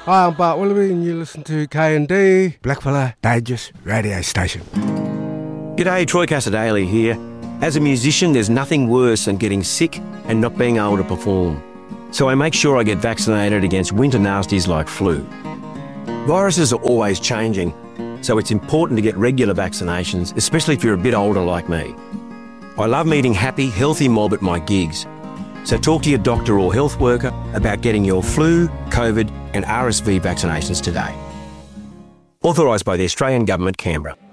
Hi, I'm Bart Willoughby and you listen to K&D, Blackfella Dangerous Radio Station. G'day, Troy Cassadaly here. As a musician, there's nothing worse than getting sick and not being able to perform. So I make sure I get vaccinated against winter nasties like flu. Viruses are always changing, so it's important to get regular vaccinations, especially if you're a bit older like me. I love meeting happy, healthy mob at my gigs. So talk to your doctor or health worker about getting your flu, COVID and RSV vaccinations today. Authorised by the Australian Government, Canberra.